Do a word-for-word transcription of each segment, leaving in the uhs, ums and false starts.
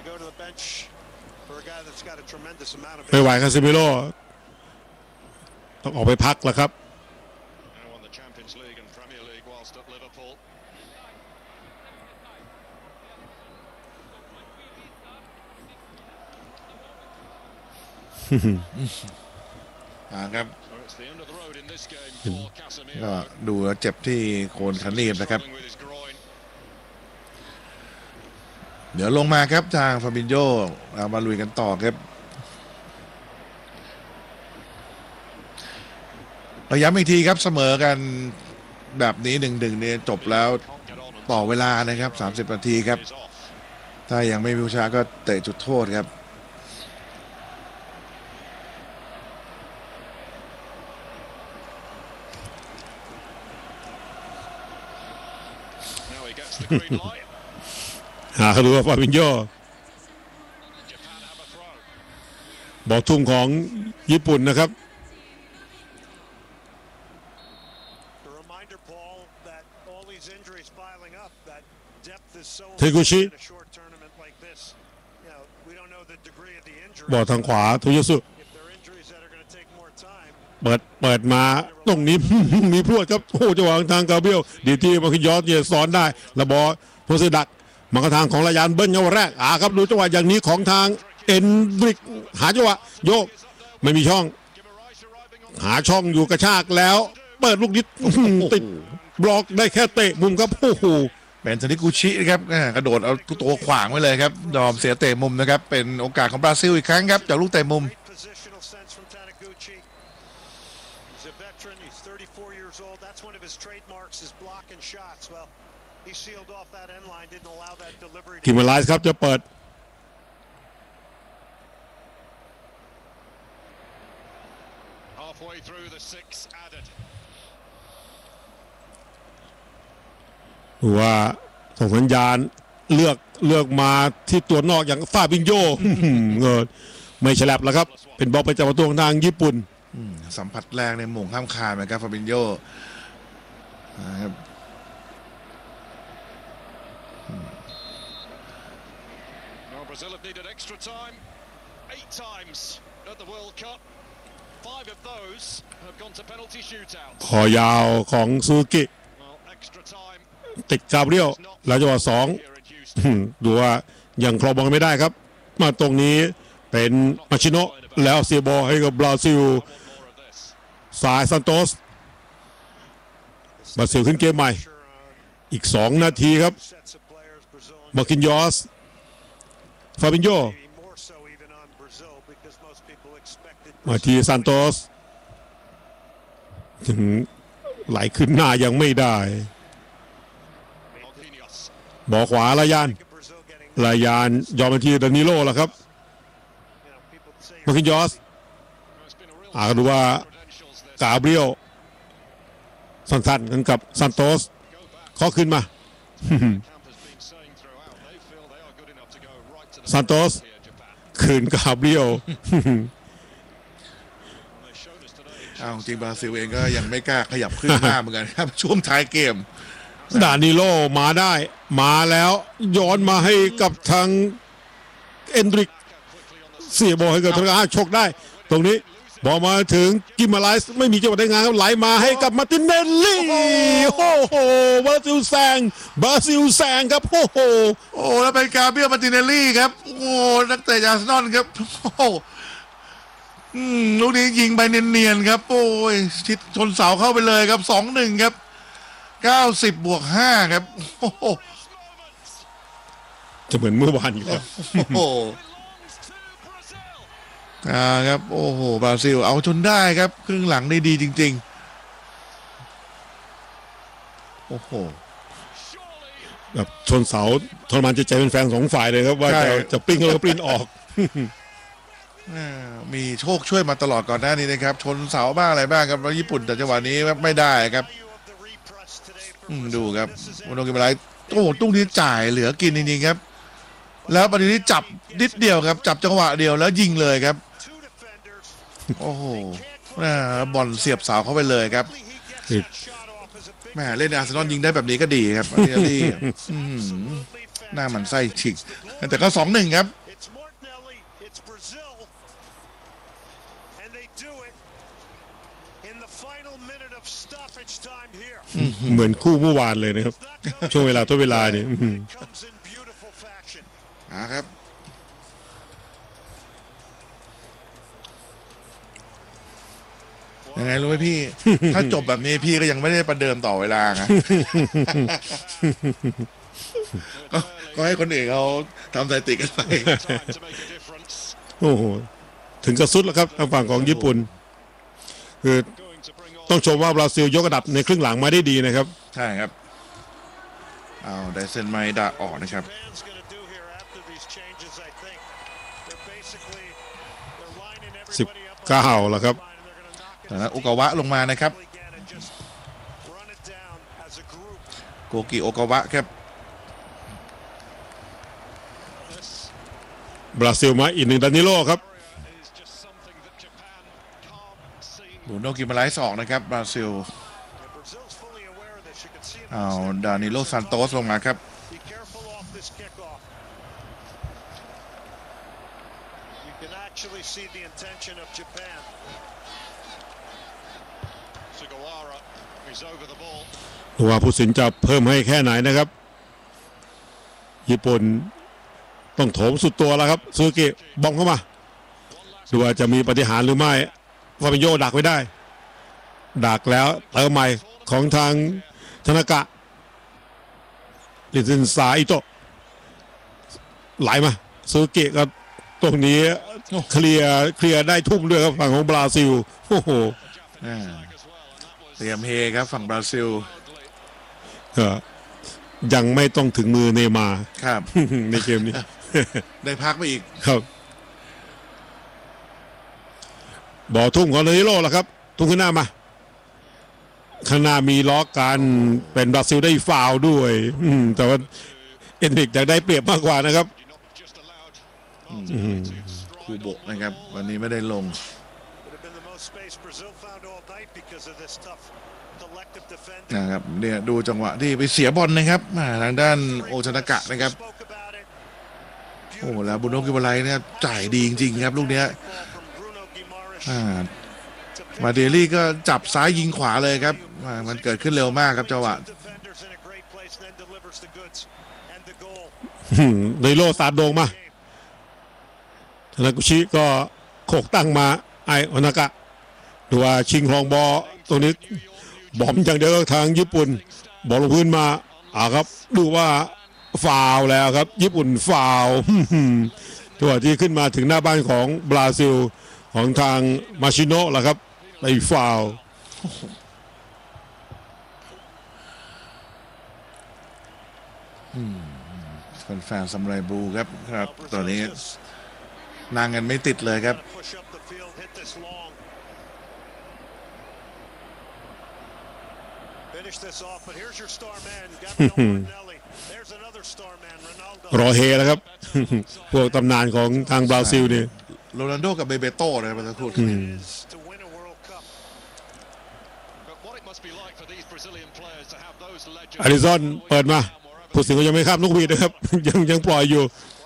ไม่ไหวคาซิมิโร่ต้องออกไปพักแล้วครับอ่าครับก็ดูแล้วเจ็บที่โคนขาหนีบนะครับเดี๋ยวลงมาครับทางฟาบินโญเอามาลุยกันต่อครับเราย้ำอีกทีครับเสมอกันแบบนี้หนึ่งหนึ่งเนี่ยจบแล้วต่อเวลานะครับสามสิบนาทีครับถ้ายังไม่มีผู้ชนะก็เตะจุดโทษครับหาดูว่าฟาบินโญบอกทุ่มของญี่ปุ่นนะครับเทกุชิบอกทางขวาทุยสุเปิดเปิดมาตรงนี้ มีพรวดครับโอ้จังหวะทางกาเบียลดีที่มาคิยอสเนี่ยสอนได้ระบอโพสดักมันก็ทางของระยานเบิ้ลเงาแรกอ่าครับดูจังหวะอย่างนี้ของทางเอ็นดริกหาจังหวะโยกไม่มีช่องหาช่องอยู่กระชากแล้วเปิดลูกนิดติดบล็อกได้แค่เตะมุมครับโอ้โหเป็นซานิกุชินะครับกระโดดเอาตัวขวางไว้เลยครับยอมเสียเตะมุมนะครับเป็นโอกาสของบราซิลอีกครั้งครับจากลูกเตะมุมกิมเมอร์ไลส์ครับจะเปิดว่าส่งสัญญาณเลือกเลือกมาที่ตัวนอกอย่างฟาบินโญเงินไม่ฉลับแล้วครับเป็นบอลไปจากประตูทางญี่ปุ่นสัมผัสแรกในหม่งข้ามคานนะครับฟาบินโญนะครับขอยาวของซูกิติดกาเบรียลแล้วจังหวะสองดูว่ายังครองบอลไม่ได้ครับมาตรงนี้เป็นมาชิโนะแล้วเสียบอลให้กับบราซิลสายซานโตสบราซิลขึ้นเกมใหม่อีกสองนาทีครับมาคินยอสฟาบินโญมาที่ซานโตสถึงไหลขึ้นหน้ายังไม่ได้บอลขวาลายานลายานยอมไปที่ดานิโลแล้วครับมาคินยอสอาดูว่ากาเบรียลสั้นๆกันกับซานโตสเขาขึ้นมาซานโตสคืนกาเบรียลเอาจริงบราซิลเองก็ยังไม่กล้าขยับขึ้นหน้าเหมือนกันครับช่วงท้ายเกมดานิโลมาได้มาแล้วย้อนมาให้กับทางเอนดริกเสียบอลให้กับทางอาชกได้ตรงนี้บอลมาถึงกิมมาไลส์ไม่มีจังหวะได้งานครับไหลมาให้กับมาตินเนลลี่โอ้โหบราซิลแซงบราซิลแซงครับโอ้โหโอ้แล้วเป็นกาเบรียลมาตินเนลลี่ครับโอ้นักเตะอาร์เซนอลครับโอ้อืมลูกนี้ยิงไปเนียนๆครับโอ้ยชิดชนเสาเข้าไปเลยครับ สองหนึ่ง ครับเก้าสิบบวกห้าครับโอ้โหจะเหมือนเมื่อวานอีกแล้วโอ้โหอ่าครับโอ้โหบราซิลเอาจนได้ครับครึ่งหลังได้ดีจริงๆโอ้โหแบบชนเสาทรมานใจเป็นแฟนสองฝ่ายเลยครับว่าจะจะปิ้งแล้วก็ปริ้นออกมีโชคช่วยมาตลอดก่อนหน้านี้นะครับชนเสาบ้างอะไรบ้างครับแล้วญี่ปุ่นแต่จังหวะนี้ไม่ได้ครับดูครับโมโนกิมาไลโอ้ตุ้งนี้จ่ายเหลือกินจริงๆครับแล้วประเด็นนี้จับนิดเดียวครับจับจังหวะเดียวแล้วยิงเลยครับโอ้โหบอลเสียบเสาเข้าไปเลยครับแม่เล่นอาร์เซนอลยิงได้แบบนี้ก็ดีครับอันนี้หน้ามันไส้ฉิกแต่ก็สองหนึ่งครับเหมือนคู่เมื่อวานเลยนะครับช่วงเวลาตัวเวลาเนี่ยอ่าครับยังไงรู้ไหมพี่ ถ้าจบแบบนี้พี่ก็ยังไม่ได้ประเดิมต่อเวลาไง ก็ก็ให้คนอื่นเขาทำสถิติกันไปโอ้โหถึงกระสุดแล้วครับทางฝั่งของญี่ปุ่นคือต้องชมว่าบราซิลยกระดับในครึ่งหลังมาได้ดีนะครับใช่ครับเอาไดเซนไมดาออกนะครับสิบเก้าแล้วครับจากนั้นโอกาวะลงมานะครับโกกิโอกาวะครับบราซิลมาอีกหนึ่งดานิโลครับบูโนกิมาไลส์ออกนะครับบราซิลเอาดานิโลซานโตสลงมาครับดูว่าผู้สินจะเพิ่มให้แค่ไหนนะครับญี่ปุ่นต้องโถมสุดตัวแล้วครับซูกิบอมเข้ามาดูว่าจะมีปฏิหารหรือไม่ฟาบิโยดักไว้ได้ดักแล้วเติมใหม่ของทางธนากะลิซินซาอิโตะไหลมาซูกิก็ตรงนี้เคลียร์เคลียร์ได้ทุ่มด้วยครับฝั่งของบราซิลโอ้โหเตรียมเฮครับฝั่งบราซิลยังไม่ต้องถึงมือเนย์มาร์ครับในเกมนี้ได้พักไปอีกครับบอลทุ่มของเนโร่แล้วครับทุ่มขึ้นหน้ามาข้างหน้ามีล็อกกันเป็นบราซิลได้ฟาวล์ด้วยแต่ว่าเอ็นริกอยากได้เปรียบมากกว่านะครับคูโบะนะครับวันนี้ไม่ได้ลงนะครับเนี่ยดูจังหวะที่ไปเสียบอลนะครับทางด้านโอชนากะนะครับโอ้แล้วบุโนกิบาไลเนี่ยจ่ายดีจริงๆครับลูกเนี้ยมาเดลี่ก็จับซ้ายยิงขวาเลยครับมันเกิดขึ้นเร็วมากครับจังหวะไดโลซาโดงมาธนากุชิก็โขกตั้งมาไอโอนากะดูว่าชิงครองบอลตรงนี้บอมอย่างเดียวทางญี่ปุ่นบอลลงพื้นมาอ่าครับดูว่าฟาวแล้วครับญี่ปุ่นฟาวตัวที่ขึ้นมาถึงหน้าบ้านของบราซิลของทางมาชิโนะล่ะครับไปฟาวแฟนๆซัมไรบูครับครับตอนนี้นางกันไม่ติดเลยครับรอเฮแล้วครับพวกตำนานของทางบราซิลนี่โรนัลโดกับเบเบโต้นะครับประธานพูดอาริซอนเปิดมาผู้สิงก็ยังไม่ข้ามลูกวีดนะครับยังยังปล่อยอยู่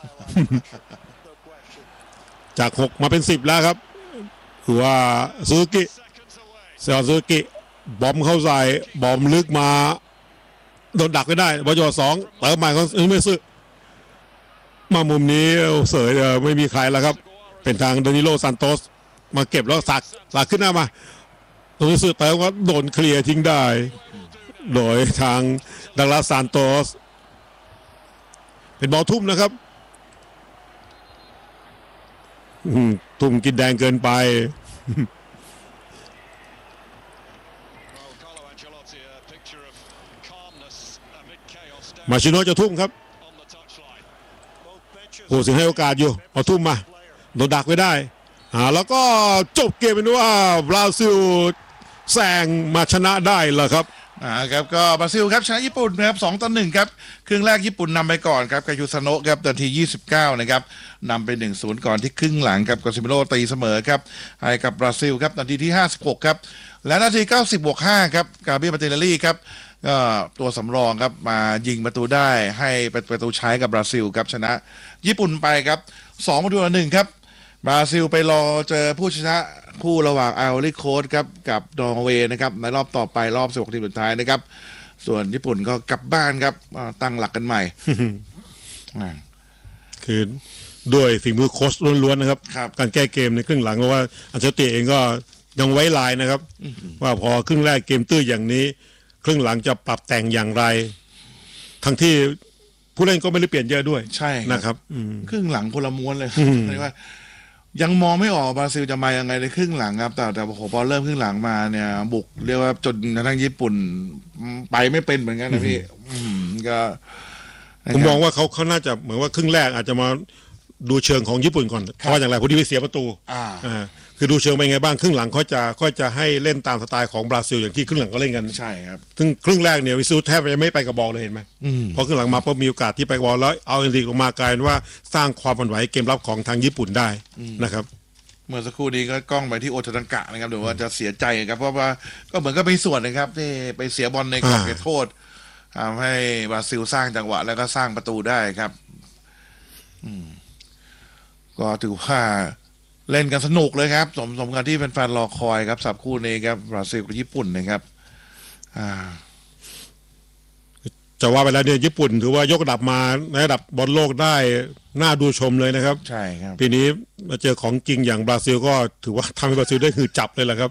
จากหกมาเป็นสิบแล้วครับคือว่าซูซูกิเซอร์ซูซูกิบอมเข้าใส่บอมลึกมาโดนดักไม่ได้บอลจอสองเติมใหม่ของอึ้งไม่ซื้อมามุมนี้เสยเลยไม่มีใครแล้วครับเป็นทางดานิโลซานโตสมาเก็บแล้วสักสักขึ้นหน้ามาตรงนี้ซื้อเติมก็โดนเคลียร์ทิ้งได้โดยทางดักลาสซานโตสเป็นบอลทุ่มนะครับทุ่มกินแดงเกินไปมาชิโนะจะทุ่มครับโอ้สิงให้โอกาสอยู่เอาทุ่มมาโดนดักไว้ได้อ่าแล้วก็จบเกมเป็นว่าบราซิลแซงมาชนะได้แล้วครับอ่าครับก็บราซิลครับชนะญี่ปุ่นนะครับสองต่อหนึ่งครับครึ่งแรกญี่ปุ่นนำไปก่อนครับกายูซาโนะครับนาทียี่สิบเก้านะครับนำไป หนึ่งศูนย์ ก่อนที่ครึ่งหลังครับกาซิเมโรตีเสมอครับให้กับบราซิลครับนาทีที่ห้าสิบหกครับและนาทีเก้าสิบบวกห้าครับกาเบรียล มาร์ติเนลลี่ครับก็ตัวสำรองครับมายิงประตูได้ให้เป็นประตูใช้กับบราซิลครับชนะญี่ปุ่นไปครับสองประตูต่อหนึ่งครับบราซิลไปรอเจอผู้ชนะคู่ระหว่างไอวอรี่โค้สต์ครับกับนอร์เวย์นะครับในรอบต่อไปรอบสิบหกทีมสุดท้ายนะครับส่วนญี่ปุ่นก็กลับบ้านครับตั้งหลักกันใหม่คือด้วยฝีมือโค้ชล้วนๆนะครับครับการแก้เกมในครึ่งหลังเพราะว่าอัลเชลติเองก็ยังไว้ลายนะครับ ว่าพอครึ่งแรกเกมตื้ออย่างนี้ ครึ่งหลังจะปรับแต่งอย่างไร ทั้งที่ผู้เล่นก็ไม่ได้เปลี่ยนเยอะด้วยใช่นะครับอืมครึ่งหลังคนละม้วนเลยอืมเรียกว่ายังมองไม่ออกบราซิลจะมายังไงในครึ่งหลังครับ แต่แต่พอเริ่มครึ่งหลังมาเนี่ยบุกเรียกว่าจนกระทั่งญี่ปุ่นไปไม่เป็นเหมือนกันนะพี่อืมก็นะครับผมมองว่าเขาเขาน่าจะเหมือนว่าครึ่งแรกอาจจะมาดูเชิงของญี่ปุ่นก่อนเพราะอย่างไรพอดีไปเสียประตูอ่าอ่าคือดูเชิงเป็นไงบ้างครึ่งหลังเขาจะเขาจะให้เล่นตามสไตล์ของบราซิลอย่างที่ครึ่งหลังก็เล่นกันใช่ครับซึ่งครึ่งแรกเนี่ยวิซูแทบจะไม่ไปกับบอลเลยเห็นไหมอืมพอครึ่งหลังมาก็มีโอกาสที่ไปบอลแล้วเอาเอนริกลงมากลายเป็นว่าสร้างความหวั่นไหวเกมรับของทางญี่ปุ่นได้นะครับเมื่อสักครู่นี้ก็กล้องไปที่โอทานังกะนะครับเดี๋ยวว่าจะเสียใจครับเพราะว่าก็เหมือนก็เป็นส่วนนะครับที่ไปเสียบอลในกรอบอ่าเขตโทษทำให้บราซิลสร้างจังหวะแล้วก็สร้างประตูได้ครับ อืมก็ถือว่าเล่นกันสนุกเลยครับ สมสมกันที่แฟนๆรอคอยครับสับคู่นี้ครับบราซิลกับญี่ปุ่นนะครับ อ่าจะว่าไปแล้วเนี่ยญี่ปุ่นถือว่ายกระดับมาในระดับบอลโลกได้น่าดูชมเลยนะครับใช่ครับปีนี้มาเจอของจริงอย่างบราซิลก็ถือว่าทำให้บราซิลได้คือจับเลยแหละครับ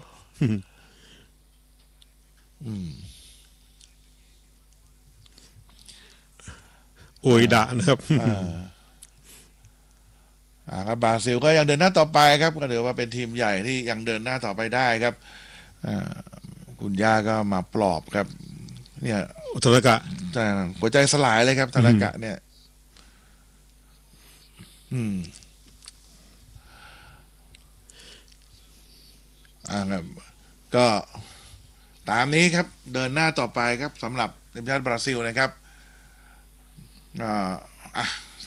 อืมโอยดะนะครับอ่าอ่าครับบราซิลก็ยังเดินหน้าต่อไปครับก็ถือว่าเป็นทีมใหญ่ที่ยังเดินหน้าต่อไปได้ครับอ่าคุณย่าก็มาปลอบครับ เนี่ยโทรกะแต่หัวใจสลายเลยครับธนากะเนี่ย อืมอ่าครับก็ตามนี้ครับ เดินหน้าต่อไปครับสำหรับทีมชาติบราซิลนะครับอ่าอ่ะ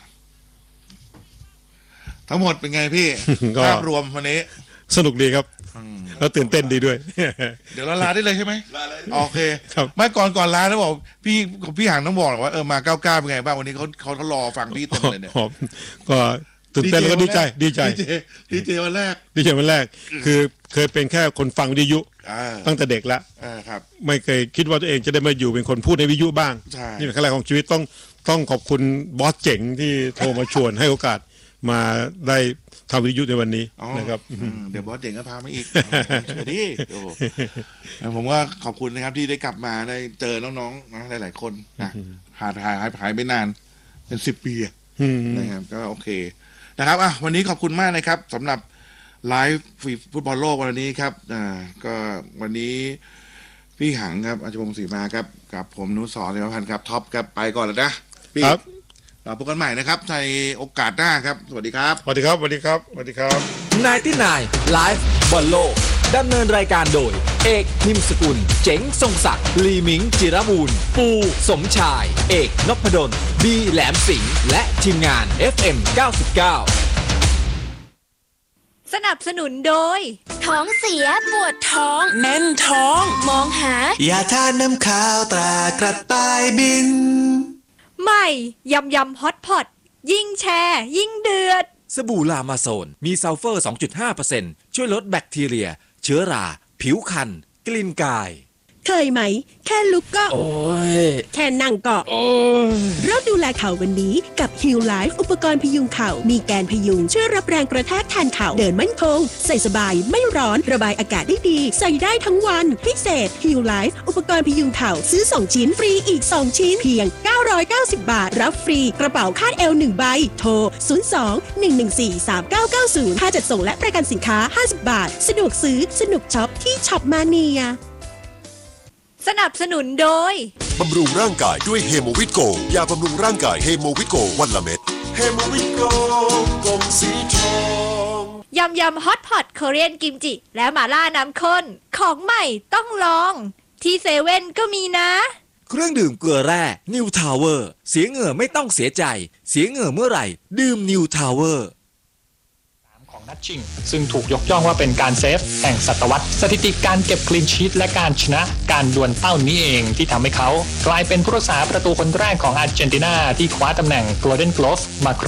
ทั้งหมดเป็นไงพี่ก็ภาพรวมวันนี้สนุกดีครับอืมแล้วตื่นเต้นดีด้วยเดี๋ยวเราลาได้เลยใช่ไหมลาเลยโอเคครับไม่ก่อนก่อนลาแล้วบอกพี่พี่หางต้องบอกหรอกว่าเออมาเก้าเก้าเป็นไงบ้างวันนี้เขาเขาเขารอฟังพี่เต็มเลยเนี่ยผมก็ตื่นเต้นแล้วก็ดีใจดีใจดีเจดีเจวันแรกดีใจวันแรก คือเคยเป็นแค่คนฟังวิทยุอ่าตั้งแต่เด็กแล้วอ่าครับไม่เคยคิดว่าตัวเองจะได้มาอยู่เป็นคนพูดในวิทยุบ้างใช่นี่เป็นครั้งแรกของชีวิตต้องต้องขอบคุณบอสเจ๋งที่โทรมาชวน ให้โอกาสมาได้ทำวิทยุในวันนี้อ๋อนะครับอืมเดี๋ยวบอสเด่งก็พามาอีกเชิญดิโอ้โหผมว่าขอบคุณนะครับที่ได้กลับมาได้เจอน้องๆนะหลายๆคนนะหายหายหายหายไปนานเป็นสิบปีอะอืมนะครับก็โอเคนะครับอ่ะวันนี้ขอบคุณมากนะครับสำหรับไลฟ์ฟุตบอลโลกวันนี้ครับอ่าก็วันนี้พี่หังครับอาจารย์พงศ์ศรีมาครับกับผมนุสรเสนาพันธ์ครับท็อปครับไปก่อนแล้วนะพี่ครับเราพบกันใหม่นะครับในโอกาสหน้าครับ สวัสดีครับสวัสดีครับสวัสดีครับสวัสดีครับนายที่นายไลฟ์บอลโลกดำเนินรายการโดย เอกนิมสกุล เจ๋งทรงศักดิ์ลีมิง จิรบูรณ์ปูสมชาย เอกนพดลบีแหลมสิงห์และทีมงาน เอฟ เอ็ม เก้าสิบเก้าสนับสนุนโดยท้องเสียปวดท้องแน่นท้องมองหาอย่าทานน้ำข้าวตรากระต่ายบินใหม่ยำยำฮอตพอตยิ่งแชร์ยิ่งเดือดสบู่ลามาโซน มีซัลเฟอร์ สองจุดห้าเปอร์เซ็นต์ ช่วยลดแบคทีเรีย เชื้อรา ผิวคัน กลิ่นกายเคยไหม แค่ลุกก็โอ้ยแค่นั่งก็เริ่มดูแลเข่าวันนี้กับ Heal Life อุปกรณ์พยุงเข่ามีแกนพยุงช่วยรับแรงกระแทกแทนเข่าเดินมั่นคง ใส่สบายไม่ร้อนระบายอากาศได้ดี ใส่ได้ทั้งวันพิเศษ Heal Life อุปกรณ์พยุงเข่าซื้อสองชิ้นฟรีอีกสองชิ้นเพียงเก้าร้อยเก้าสิบบาทรับฟรีกระเป๋าคาดเอวหนึ่งใบโทรศูนย์ สอง หนึ่ง หนึ่ง สี่ สาม เก้า เก้า ศูนย์ค่าจัดส่งและประกันสินค้าห้าสิบบาทสะดวกซื้อสนุกช็อปที่ช็อปมาเนียสนับสนุนโดยบำรุงร่างกายด้วยเฮโมวิตโกยาบำรุงร่างกายเฮโมวิตโกวันละเม็ดเฮโมวิตโกกลมสีทองยำยำฮอตพอต k คเรียนกิมจิ และหม่าล่าน้ำข้น ของใหม่ต้องลอง ที่เซเว่นก็มีนะเครื่องดื่มเกลือแร่นิวทาวเวอร์เสียเหงื่อไม่ต้องเสียใจ เสียเหงื่อเมื่อไหร่ ดื่มนิวทาวเวอร์นัดชิงซึ่งถูกยกย่องว่าเป็นการเซฟแห่งศตวรรษสถิติการเก็บคลีนชีทและการชนะการดวลเป้านี้เองที่ทำให้เขากลายเป็นผู้รักษาประตูคนแรกของอาร์เจนตินาที่คว้าตำแหน่ง Golden Glove มา